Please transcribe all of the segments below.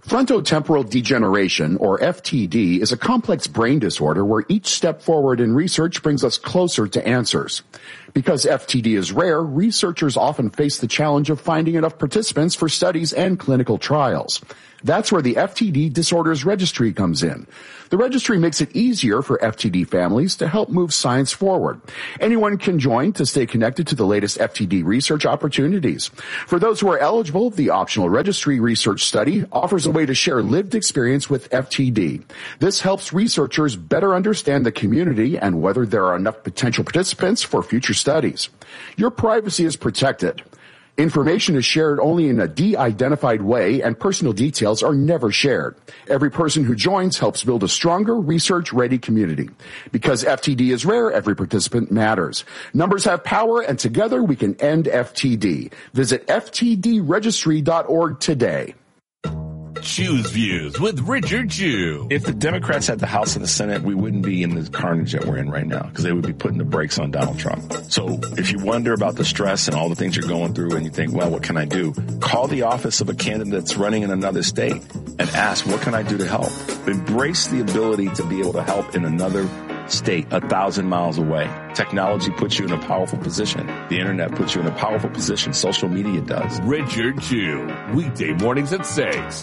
Frontotemporal degeneration, or FTD, is a complex brain disorder where each step forward in research brings us closer to answers. Because FTD is rare, researchers often face the challenge of finding enough participants for studies and clinical trials. That's where the FTD Disorders Registry comes in. The registry makes it easier for FTD families to help move science forward. Anyone can join to stay connected to the latest FTD research opportunities. For those who are eligible, the optional registry research study offers a way to share lived experience with FTD. This helps researchers better understand the community and whether there are enough potential participants for future studies. Your privacy is protected. Information is shared only in a de-identified way, and personal details are never shared. Every person who joins helps build a stronger, research-ready community. Because FTD is rare, every participant matters. Numbers have power, and together we can end FTD. Visit ftdregistry.org today. Choose Views with Richard Chu. If the Democrats had the House and the Senate, we wouldn't be in the carnage that we're in right now because they would be putting the brakes on Donald Trump. So if you wonder about the stress and all the things you're going through and you think, well, what can I do? Call the office of a candidate that's running in another state and ask, what can I do to help? Embrace the ability to be able to help in another state 1,000 miles away. Technology puts you in a powerful position. The internet puts you in a powerful position. Social media does. Richard Chu, weekday mornings at 6.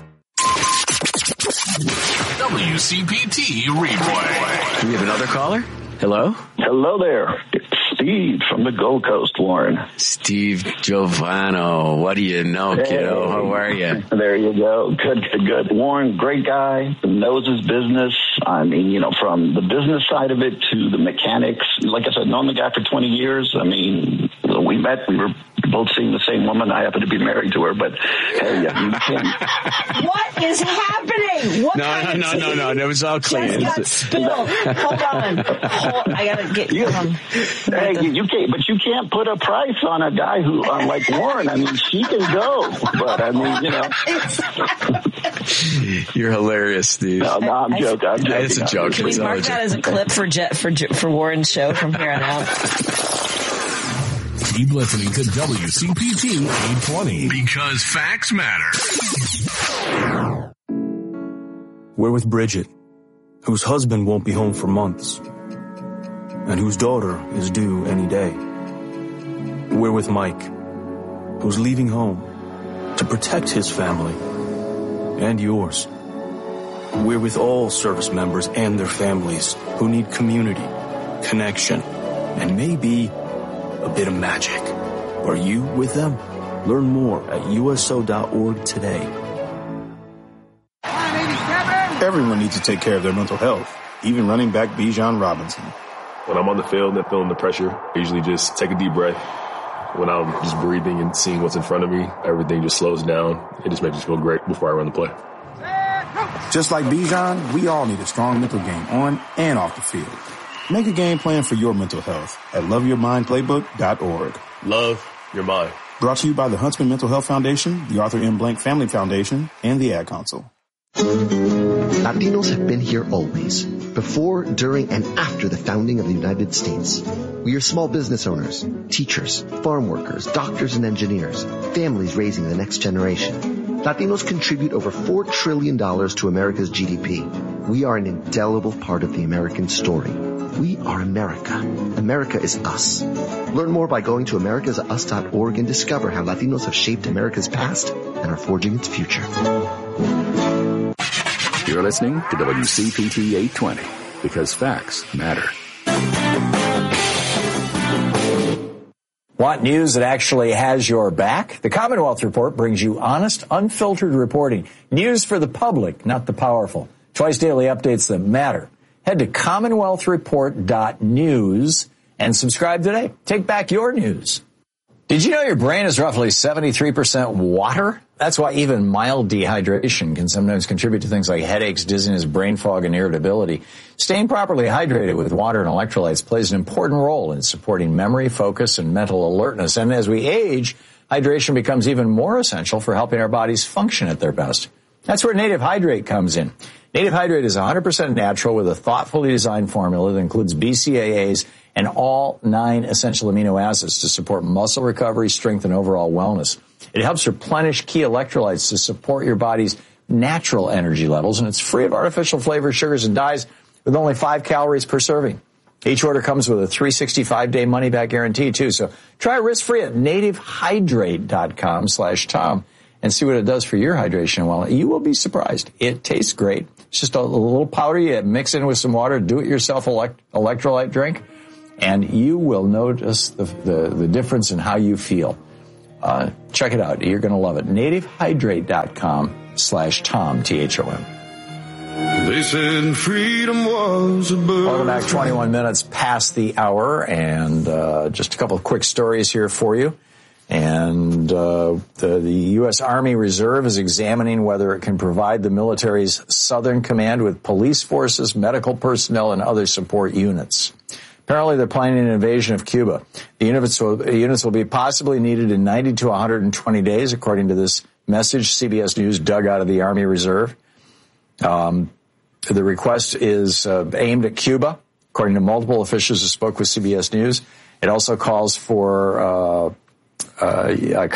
WCPT replay. Do we have another caller? Hello? Hello there. It's Steve from the Gold Coast, Warren. Steve Giovano. What do you know, kiddo? How are you? There you go. Good. Warren, great guy, knows his business. I mean, you know, from the business side of it to the mechanics. Like I said, known the guy for 20 years. I mean, when we met, we were both seeing the same woman. I happen to be married to her, but hey, you can't. What is happening? What No. It was all clean. Just got spilled. Hold on. I gotta get you. Hey, you can't, but you can't put a price on a guy who, like Warren. I mean, she can go, but I mean, you know. You're hilarious, Steve. No, I'm joking. It's a joke. Can we mark that as a clip for Warren's show from here on out? Keep listening to WCPT 820 because facts matter. We're with Bridget, whose husband won't be home for months, and whose daughter is due any day. We're with Mike, who's leaving home to protect his family and yours. We're with all service members and their families who need community, connection, and maybe a bit of magic. Are you with them? Learn more at USO.org today. Everyone needs to take care of their mental health, even running back Bijan Robinson. When I'm on the field and feeling the pressure, I usually just take a deep breath. When I'm just breathing and seeing what's in front of me, everything just slows down. It just makes me feel great before I run the play. Just like Bijan, we all need a strong mental game on and off the field. Make a game plan for your mental health at loveyourmindplaybook.org. Love your mind. Brought to you by the Huntsman Mental Health Foundation, the Arthur M. Blank Family Foundation, and the Ad Council. Latinos have been here always, before, during, and after the founding of the United States. We are small business owners, teachers, farm workers, doctors and engineers, families raising the next generation. Latinos contribute over $4 trillion to America's GDP. We are an indelible part of the American story. We are America. America is us. Learn more by going to americasus.org and discover how Latinos have shaped America's past and are forging its future. You're listening to WCPT 820 because facts matter. Want news that actually has your back? The Commonwealth Report brings you honest, unfiltered reporting. News for the public, not the powerful. Twice daily updates that matter. Head to commonwealthreport.news and subscribe today. Take back your news. Did you know your brain is roughly 73% water? That's why even mild dehydration can sometimes contribute to things like headaches, dizziness, brain fog, and irritability. Staying properly hydrated with water and electrolytes plays an important role in supporting memory, focus, and mental alertness. And as we age, hydration becomes even more essential for helping our bodies function at their best. That's where Native Hydrate comes in. Native Hydrate is 100% natural with a thoughtfully designed formula that includes BCAAs and all 9 essential amino acids to support muscle recovery, strength, and overall wellness. It helps replenish key electrolytes to support your body's natural energy levels, and it's free of artificial flavors, sugars, and dyes with only 5 calories per serving. Each order comes with a 365-day money-back guarantee, too. So try risk-free at nativehydrate.com/Tom and see what it does for your hydration and wellness. You will be surprised. It tastes great. It's just a little powder. You mix it in with some water, do-it-yourself electrolyte drink, and you will notice the difference in how you feel. Check it out. You're going to love it. nativehydrate.com/Tom, T-H-O-M. They said freedom was a bird. Welcome back, 21 minutes past the hour, and just a couple of quick stories here for you. And the U.S. Army Reserve is examining whether it can provide the military's Southern Command with police forces, medical personnel, and other support units. Apparently, they're planning an invasion of Cuba. The units will be possibly needed in 90 to 120 days, according to this message CBS News dug out of the Army Reserve. The request is aimed at Cuba, according to multiple officials who spoke with CBS News. It also calls for a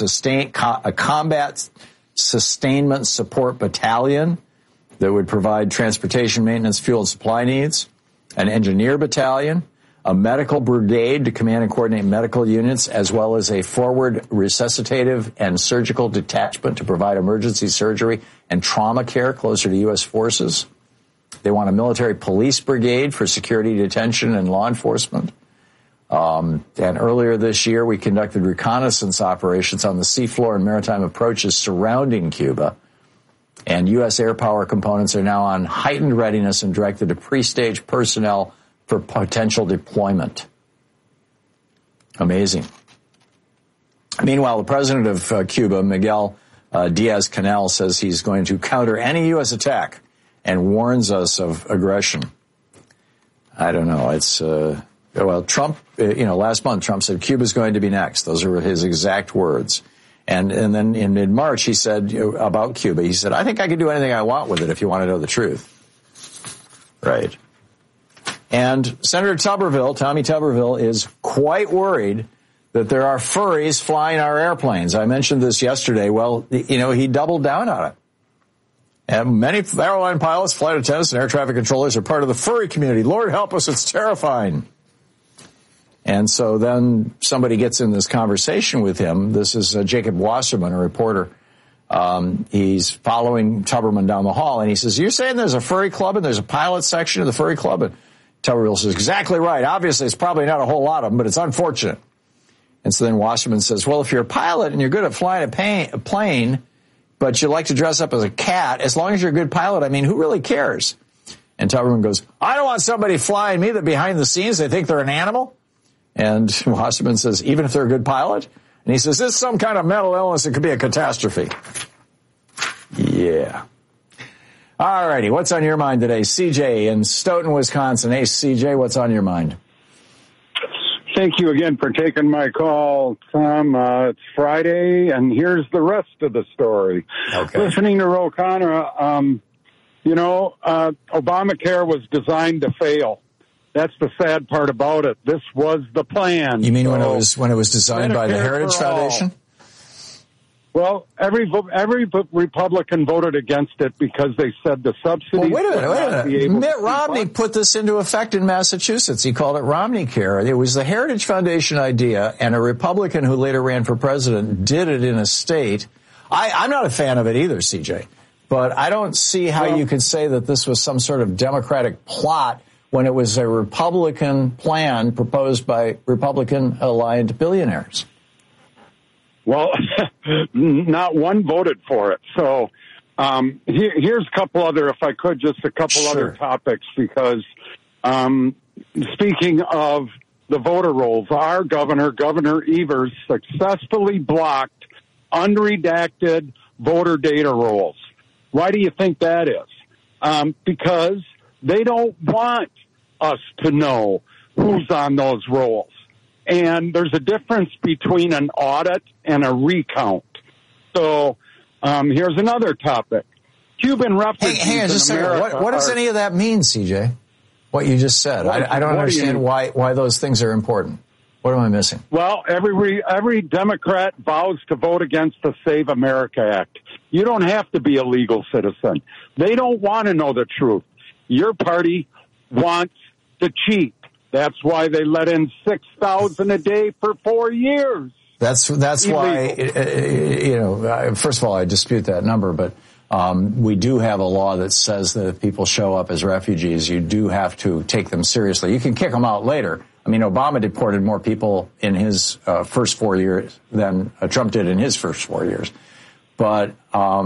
combat sustainment support battalion that would provide transportation, maintenance, fuel, and supply needs, an engineer battalion, a medical brigade to command and coordinate medical units, as well as a forward resuscitative and surgical detachment to provide emergency surgery and trauma care closer to U.S. forces. They want a military police brigade for security detention and law enforcement. And earlier this year, we conducted reconnaissance operations on the seafloor and maritime approaches surrounding Cuba. And U.S. air power components are now on heightened readiness and directed to pre-stage personnel for potential deployment. Amazing. Meanwhile, the president of Cuba, Miguel Diaz-Canel, says he's going to counter any U.S. attack and warns us of aggression. I don't know. It's, well, Trump, last month Trump said Cuba's going to be next. Those are his exact words. And then in mid-March, he said about Cuba, he said, I think I can do anything I want with it if you want to know the truth. Right. And Senator Tuberville, Tommy Tuberville, is quite worried that there are furries flying our airplanes. I mentioned this yesterday. Well, he doubled down on it. And many airline pilots, flight attendants, and air traffic controllers are part of the furry community. Lord help us, it's terrifying. And so then somebody gets in this conversation with him. This is Jacob Wasserman, a reporter. He's following Tuberman down the hall, and he says, you're saying there's a furry club and there's a pilot section of the furry club? And Tuberville says, exactly right. Obviously, it's probably not a whole lot of them, but it's unfortunate. And so then Wasserman says, well, if you're a pilot and you're good at flying a plane, but you like to dress up as a cat, as long as you're a good pilot, I mean, who really cares? And Tuberman goes, I don't want somebody flying me that behind the scenes, they think they're an animal. And Wasserman says, even if they're a good pilot? And he says, this is some kind of mental illness. It could be a catastrophe. Yeah. All righty. What's on your mind today? CJ in Stoughton, Wisconsin. Hey, CJ, what's on your mind? Thank you again for taking my call, Tom. It's Friday, and here's the rest of the story. Okay. Listening to Ro Khanna, Obamacare was designed to fail. That's the sad part about it. This was the plan. You mean when it was designed by the Heritage Foundation? Well, every Republican voted against it because they said the subsidies. Well, wait a minute. Mitt Romney put this into effect in Massachusetts. He called it Romney Care. It was the Heritage Foundation idea, and a Republican who later ran for president did it in a state. I'm not a fan of it either, CJ, but I don't see how you could say that this was some sort of Democratic plot when it was a Republican plan proposed by Republican-aligned billionaires. Well, not one voted for it. So here's a couple other, if I could, just a couple other topics, because speaking of the voter rolls, our Governor Evers, successfully blocked unredacted voter data rolls. Why do you think that is? Because they don't want us to know who's on those rolls. And there's a difference between an audit and a recount. So here's another topic. Cuban refugees hang on just a second. What does any of that mean, CJ? What you just said. I don't understand why those things are important. What am I missing? Well, every Democrat vows to vote against the Save America Act. You don't have to be a legal citizen. They don't want to know the truth. Your party wants to cheat. That's why they let in 6,000 a day for 4 years. That's why, first of all, I dispute that number, but we do have a law that says that if people show up as refugees, you do have to take them seriously. You can kick them out later. I mean, Obama deported more people in his first 4 years than Trump did in his first 4 years. But